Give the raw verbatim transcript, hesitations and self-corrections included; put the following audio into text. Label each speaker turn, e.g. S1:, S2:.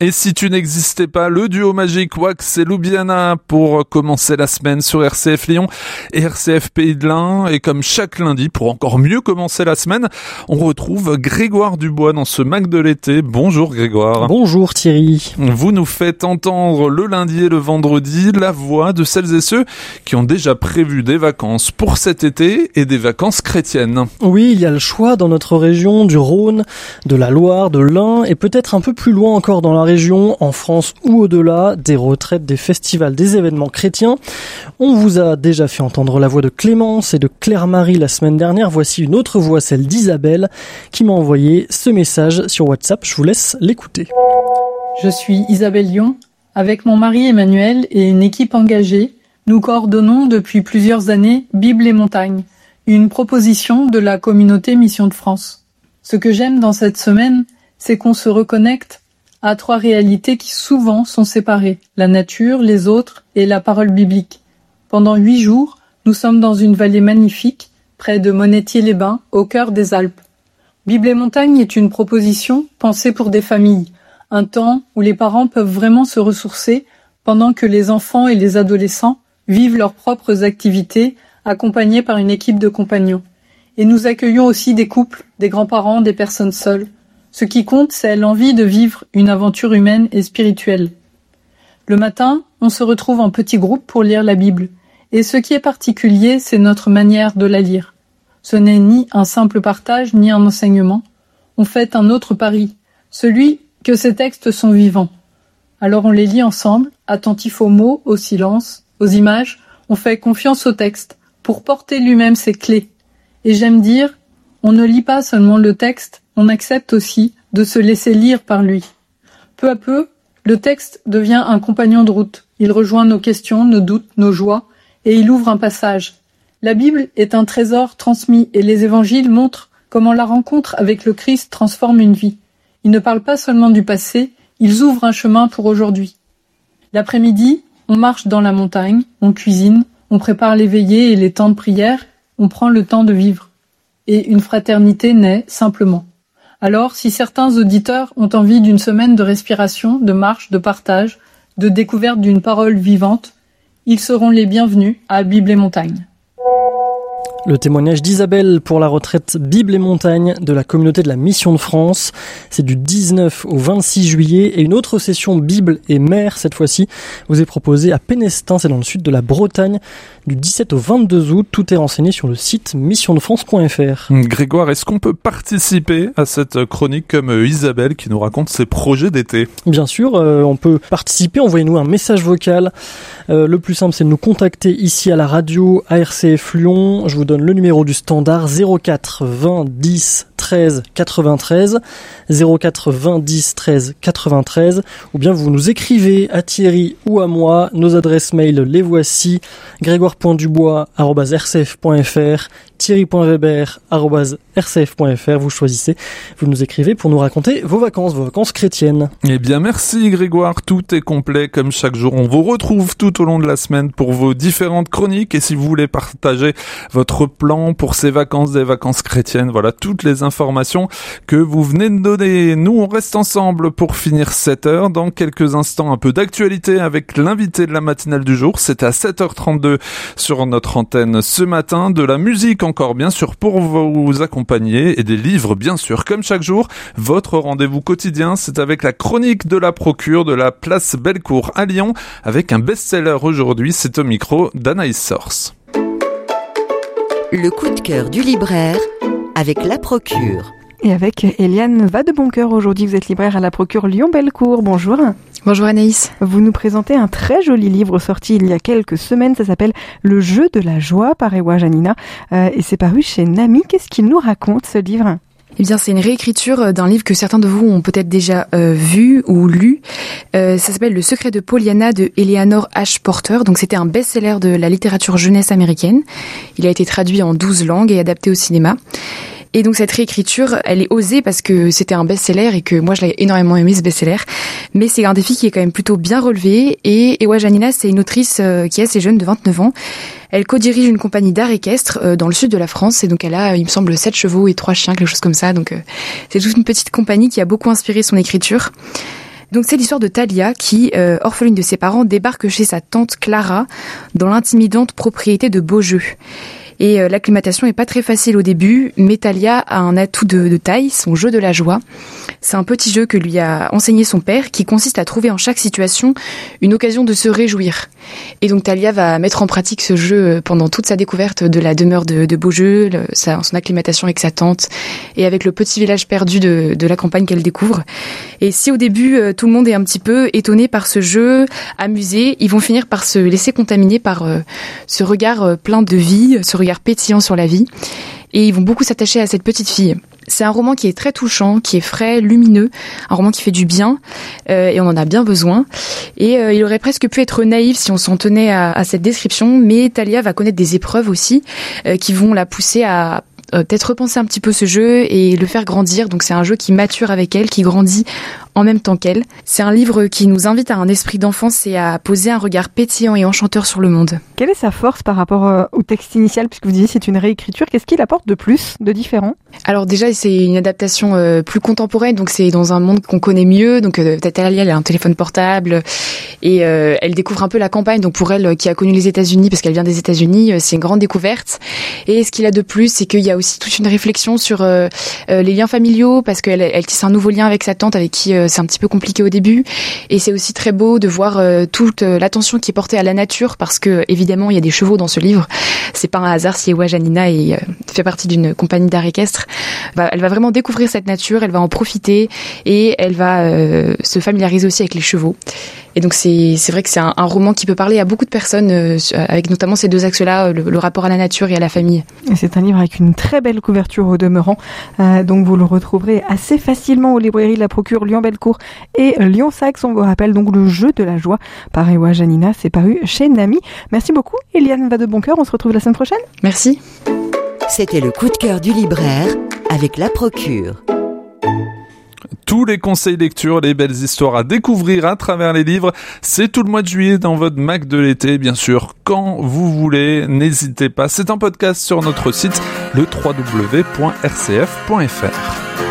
S1: Et si tu n'existais pas, le duo magique Wax et Loubiana pour commencer la semaine sur R C F Lyon et R C F Pays de l'Ain. Et comme chaque lundi, pour encore mieux commencer la semaine, on retrouve Grégoire Dubois dans ce Mac de l'été. Bonjour Grégoire.
S2: Bonjour Thierry.
S1: Vous nous faites entendre le lundi et le vendredi la voix de celles et ceux qui ont déjà prévu des vacances pour cet été et des vacances chrétiennes.
S2: Oui, il y a le choix dans notre région du Rhône, de la Loire, de l'Ain et peut-être un peu plus loin encore dans la région, en France ou au-delà, des retraites, des festivals, des événements chrétiens. On vous a déjà fait entendre la voix de Clémence et de Claire-Marie la semaine dernière. Voici une autre voix, celle d'Isabelle, qui m'a envoyé ce message sur WhatsApp. Je vous laisse l'écouter.
S3: Je suis Isabelle Lyon. Avec mon mari Emmanuel et une équipe engagée, nous coordonnons depuis plusieurs années Bible et Montagne, une proposition de la communauté Mission de France. Ce que j'aime dans cette semaine, c'est qu'on se reconnecte à trois réalités qui souvent sont séparées, la nature, les autres et la parole biblique. Pendant huit jours, nous sommes dans une vallée magnifique, près de Monétier-les-Bains, au cœur des Alpes. Bible et Montagne est une proposition pensée pour des familles, un temps où les parents peuvent vraiment se ressourcer pendant que les enfants et les adolescents vivent leurs propres activités, accompagnés par une équipe de compagnons. Et nous accueillons aussi des couples, des grands-parents, des personnes seules. Ce qui compte, c'est l'envie de vivre une aventure humaine et spirituelle. Le matin, on se retrouve en petits groupes pour lire la Bible. Et ce qui est particulier, c'est notre manière de la lire. Ce n'est ni un simple partage, ni un enseignement. On fait un autre pari, celui que ces textes sont vivants. Alors on les lit ensemble, attentifs aux mots, au silence, aux images. On fait confiance au texte pour porter lui-même ses clés. Et j'aime dire, on ne lit pas seulement le texte, on accepte aussi de se laisser lire par lui. Peu à peu, le texte devient un compagnon de route. Il rejoint nos questions, nos doutes, nos joies, et il ouvre un passage. La Bible est un trésor transmis, et les évangiles montrent comment la rencontre avec le Christ transforme une vie. Ils ne parlent pas seulement du passé, ils ouvrent un chemin pour aujourd'hui. L'après-midi, on marche dans la montagne, on cuisine, on prépare les veillées et les temps de prière, on prend le temps de vivre. Et une fraternité naît simplement. Alors, si certains auditeurs ont envie d'une semaine de respiration, de marche, de partage, de découverte d'une parole vivante, ils seront les bienvenus à Bible et Montagne.
S2: Le témoignage d'Isabelle pour la retraite Bible et Montagne de la communauté de la Mission de France. C'est du dix-neuf au vingt-six juillet et une autre session Bible et mer cette fois-ci vous est proposée à Pénestin, c'est dans le sud de la Bretagne, du dix-sept au vingt-deux août. Tout est renseigné sur le site mission de france point f r.
S1: Grégoire, est-ce qu'on peut participer à cette chronique comme Isabelle qui nous raconte ses projets d'été ?
S2: Bien sûr, euh, on peut participer, envoyez-nous un message vocal. Euh, le plus simple, c'est de nous contacter ici à la radio à R C F Lyon. Je vous donne le numéro du standard zéro quatre vingt dix treize quatre-vingt-treize, zéro quatre vingt dix treize quatre-vingt-treize, ou bien vous nous écrivez à Thierry ou à moi. Nos adresses mail, les voici: grégoire point dubois arobase r c f point f r, thierry point weber arobase r c f point f r. Vous choisissez, vous nous écrivez pour nous raconter vos vacances, vos vacances chrétiennes.
S1: Eh bien merci Grégoire, tout est complet comme chaque jour. On vous retrouve tout au long de la semaine pour vos différentes chroniques, et si vous voulez partager votre plan pour ces vacances, des vacances chrétiennes, voilà toutes les informations que vous venez de donner. Nous on reste ensemble pour finir sept heures. Dans quelques instants, un peu d'actualité avec l'invité de la matinale du jour. C'est à sept heures trente-deux sur notre antenne ce matin. De la musique encore bien sûr pour vous accompagner, et des livres bien sûr comme chaque jour. Votre rendez-vous quotidien, c'est avec la chronique de la Procure de la place Bellecour à Lyon, avec un best-seller aujourd'hui. C'est au micro d'Anaïs Source.
S4: Le coup de cœur du libraire avec la Procure.
S5: Et avec Eliane Vadeboncoeur, aujourd'hui vous êtes libraire à la Procure Lyon-Bellecour. Bonjour.
S6: Bonjour Anaïs.
S5: Vous nous présentez un très joli livre sorti il y a quelques semaines, ça s'appelle Le jeu de la joie par Ewa Janina, euh, et c'est paru chez Nami. Qu'est-ce qu'il nous raconte ce livre ?
S6: Eh bien, c'est une réécriture d'un livre que certains de vous ont peut-être déjà euh, vu ou lu. Euh, ça s'appelle Le secret de Pollyanna de Eleanor H. Porter. Donc, c'était un best-seller de la littérature jeunesse américaine. Il a été traduit en douze langues et adapté au cinéma. Et donc cette réécriture, elle est osée parce que c'était un best-seller et que moi je l'ai énormément aimé ce best-seller. Mais c'est un défi qui est quand même plutôt bien relevé. Et Ewa Janina, c'est une autrice qui est assez jeune, de vingt-neuf ans. Elle co-dirige une compagnie d'art équestre dans le sud de la France. Et donc elle a, il me semble, sept chevaux et trois chiens, quelque chose comme ça. Donc c'est toute une petite compagnie qui a beaucoup inspiré son écriture. Donc c'est l'histoire de Talia qui, euh, orpheline de ses parents, débarque chez sa tante Clara dans l'intimidante propriété de Beaujeu. Et euh, l'acclimatation est pas très facile au début, mais Talia a un atout de, de taille, son jeu de la joie. C'est un petit jeu que lui a enseigné son père, qui consiste à trouver en chaque situation une occasion de se réjouir. Et donc Talia va mettre en pratique ce jeu pendant toute sa découverte de la demeure de, de Beaujeu, le, sa, son acclimatation avec sa tante, et avec le petit village perdu de, de la campagne qu'elle découvre. Et si au début euh, tout le monde est un petit peu étonné par ce jeu, amusé, ils vont finir par se laisser contaminer par euh, ce regard euh, plein de vie, ce regard pétillant sur la vie, et ils vont beaucoup s'attacher à cette petite fille. C'est un roman qui est très touchant, qui est frais, lumineux, un roman qui fait du bien, euh, et on en a bien besoin. Et euh, il aurait presque pu être naïf si on s'en tenait à, à cette description, mais Talia va connaître des épreuves aussi, euh, qui vont la pousser à euh, peut-être repenser un petit peu ce jeu et le faire grandir. Donc c'est un jeu qui mature avec elle, qui grandit en même temps qu'elle. C'est un livre qui nous invite à un esprit d'enfance et à poser un regard pétillant et enchanteur sur le monde.
S5: Quelle est sa force par rapport euh, au texte initial, puisque vous disiez c'est une réécriture? Qu'est-ce qu'il apporte de plus, de différent?
S6: Alors déjà, c'est une adaptation euh, plus contemporaine, donc c'est dans un monde qu'on connaît mieux. Donc euh, Talia, elle a un téléphone portable et euh, elle découvre un peu la campagne. Donc pour elle, qui a connu les États-Unis, parce qu'elle vient des États-Unis, euh, c'est une grande découverte. Et ce qu'il a de plus, c'est qu'il y a aussi toute une réflexion sur euh, euh, les liens familiaux, parce qu'elle elle tisse un nouveau lien avec sa tante, avec qui euh, c'est un petit peu compliqué au début, et c'est aussi très beau de voir euh, toute euh, l'attention qui est portée à la nature, parce que évidemment il y a des chevaux dans ce livre. C'est pas un hasard si Ewa Janina est, euh, fait partie d'une compagnie d'art équestre. Bah, elle va vraiment découvrir cette nature, elle va en profiter, et elle va euh, se familiariser aussi avec les chevaux. Et donc c'est c'est vrai que c'est un, un roman qui peut parler à beaucoup de personnes, euh, avec notamment ces deux axes-là, le, le rapport à la nature et à la famille.
S5: Et c'est un livre avec une très belle couverture au demeurant, euh, donc vous le retrouverez assez facilement aux librairies de la Procure, Lyon-Bellecour et Lyon-Saxe. On vous rappelle donc Le Jeu de la Joie par Ewa Janina, c'est paru chez Nami. Merci beaucoup Eliane Vadeboncoeur, on se retrouve la semaine prochaine.
S6: Merci.
S4: C'était le coup de cœur du libraire avec la Procure.
S1: Tous les conseils lecture, les belles histoires à découvrir à travers les livres, c'est tout le mois de juillet dans votre Mac de l'été, bien sûr, quand vous voulez, n'hésitez pas. C'est un podcast sur notre site, le w w w point r c f point f r.